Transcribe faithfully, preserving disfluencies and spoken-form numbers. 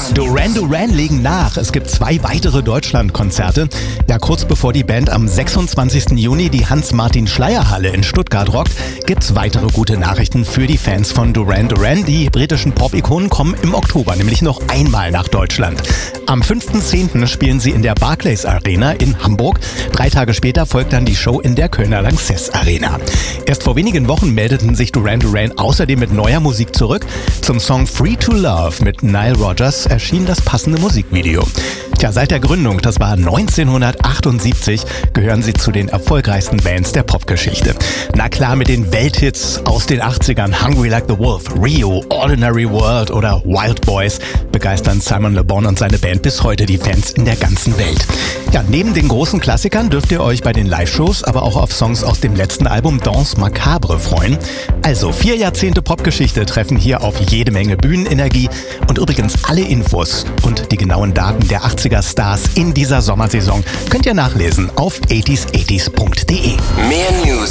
Duran Duran legen nach. Es gibt zwei weitere Deutschlandkonzerte. Ja, kurz bevor die Band am sechsundzwanzigsten Juni die Hans-Martin-Schleyer-Halle in Stuttgart rockt, gibt's weitere gute Nachrichten für die Fans von Duran Duran. Die britischen Pop-Ikonen kommen im Oktober nämlich noch einmal nach Deutschland. Am fünften zehnten spielen sie in der Barclays Arena in Hamburg. Drei Tage später folgt dann die Show in der Kölner Lanxess Arena. Erst vor wenigen Wochen meldeten sich Duran Duran außerdem mit neuer Musik zurück. Zum Song Free to Love mit Nile Rodgers erschien das passende Musikvideo. Tja, seit der Gründung, das war neunzehnhundertachtundsiebzig, gehören sie zu den erfolgreichsten Bands der Popgeschichte. Na klar, mit den Welthits aus den achtzigern, Hungry Like the Wolf, Rio, Ordinary World oder Wild Boys begeistern Simon Le Bon und seine Band bis heute die Fans in der ganzen Welt. Ja, neben den großen Klassikern dürft ihr euch bei den Live-Shows aber auch auf Songs aus dem letzten Album Danse Macabre freuen. Also vier Jahrzehnte Popgeschichte treffen hier auf jede Menge Bühnenenergie und übrigens alle Infos und die genauen Daten der achtziger-Stars in dieser Sommersaison könnt ihr nachlesen auf achtziger achtzig punkt de. Mehr News